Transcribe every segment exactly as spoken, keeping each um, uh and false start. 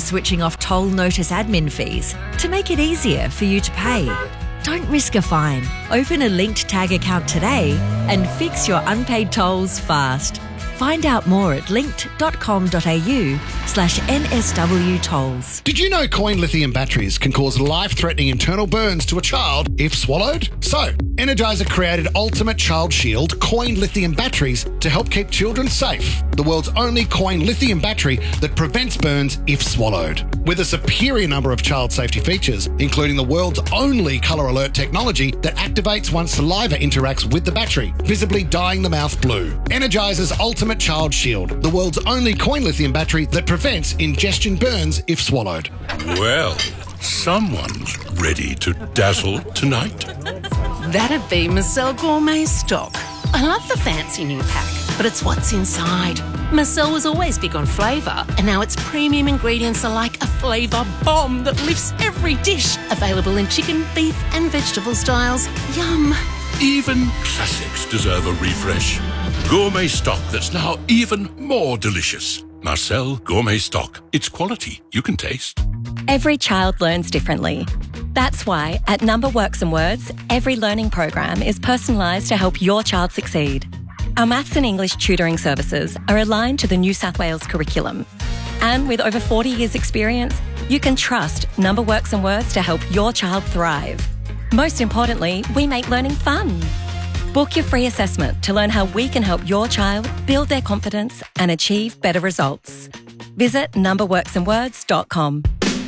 switching off toll notice admin fees to make it easier for you to pay. Don't risk a fine. Open a linked tag account today and fix your unpaid tolls fast. Find out more at linked.com.au slash NSW tolls. Did you know coin lithium batteries can cause life-threatening internal burns to a child if swallowed? So, Energizer created Ultimate Child Shield coin lithium batteries to help keep children safe. The world's only coin lithium battery that prevents burns if swallowed. With a superior number of child safety features, including the world's only colour alert technology that activates once saliva interacts with the battery, visibly dyeing the mouth blue. Energizer's Ultimate Child Shield, the world's only coin lithium battery that prevents ingestion burns if swallowed. Well, someone's ready to dazzle tonight. That'd be Marcel Gourmet Stock. I love the fancy new pack, but it's what's inside. Marcel was always big on flavour, and now its premium ingredients are like a flavour bomb that lifts every dish. Available in chicken, beef and vegetable styles. Yum. Even classics deserve a refresh. Gourmet Stock that's now even more delicious. Marcel Gourmet Stock. It's quality you can taste. Every child learns differently. That's why at Number Works and Words, every learning program is personalised to help your child succeed. Our maths and English tutoring services are aligned to the New South Wales curriculum. And with over forty years experience, you can trust Number Works and Words to help your child thrive. Most importantly, we make learning fun. Book your free assessment to learn how we can help your child build their confidence and achieve better results. Visit number works and words dot com.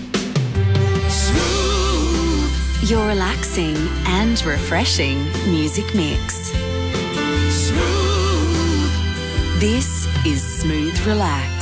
Smooth. Your relaxing and refreshing music mix. Smooth. This is Smooth Relax.